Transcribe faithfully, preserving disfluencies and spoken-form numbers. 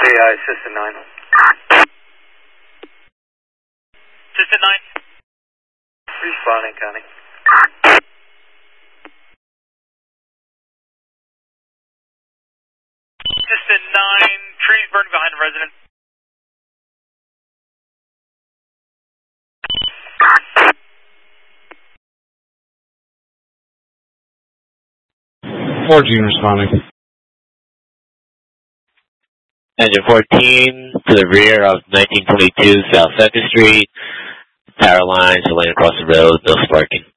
I, Assistant nine. Assistant nine. Responding, Connie. Assistant nine, trees burning behind the residence. fourteen responding. Engine fourteen to the rear of nineteen twenty-two South second Street. Power lines are laying across the road, no sparking.